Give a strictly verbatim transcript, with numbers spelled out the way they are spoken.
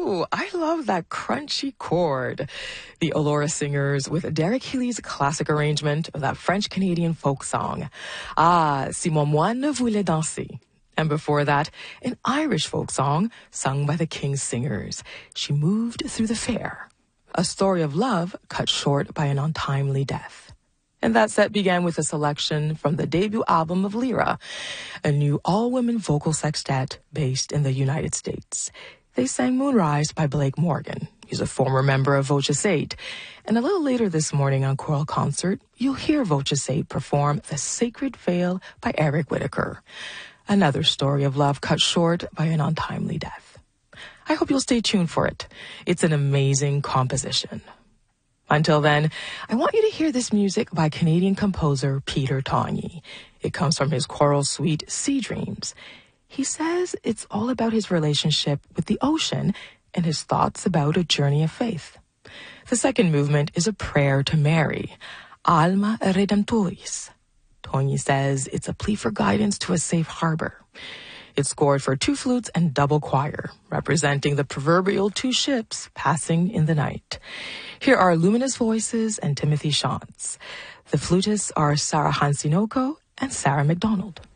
Ooh, I love that crunchy chord. The Allura Singers with Derek Healy's classic arrangement of that French-Canadian folk song. Ah, Si mon moine voulait danser. And before that, an Irish folk song sung by the King's Singers. She moved through the fair. A story of love cut short by an untimely death. And that set began with a selection from the debut album of Lyra, a new all-women vocal sextet based in the United States. They sang Moonrise by Blake Morgan. He's a former member of Voce eight. And a little later this morning on Choral Concert, you'll hear Voce eight perform The Sacred Veil by Eric Whitacre. Another story of love cut short by an untimely death. I hope you'll stay tuned for it. It's an amazing composition. Until then, I want you to hear this music by Canadian composer Peter Tonyi. It comes from his choral suite, Sea Dreams. He says it's all about his relationship with the ocean and his thoughts about a journey of faith. The second movement is a prayer to Mary, Alma Redemptoris. Tonyi says it's a plea for guidance to a safe harbor. It's scored for two flutes and double choir, representing the proverbial two ships passing in the night. Here are Luminous Voices and Timothy Shantz. The flutists are Sarah Hansinoko and Sarah McDonald.